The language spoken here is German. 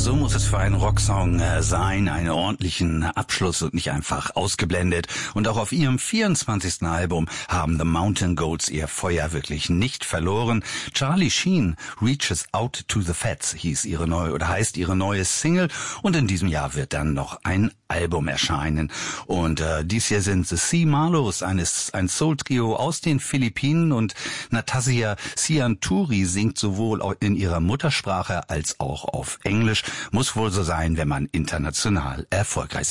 So muss es für einen Rocksong sein, einen ordentlichen Abschluss und nicht einfach ausgeblendet. Und auch auf ihrem 24. Album haben The Mountain Goats ihr Feuer wirklich nicht verloren. Charlie Sheen, Reaches Out to the Fats, heißt ihre neue Single. Und in diesem Jahr wird dann noch ein Album erscheinen. Und dies hier sind The Sea Marlows, ein Soul-Trio aus den Philippinen. Und Natassia Sianturi singt sowohl in ihrer Muttersprache als auch auf Englisch. Muss wohl so sein, wenn man international erfolgreich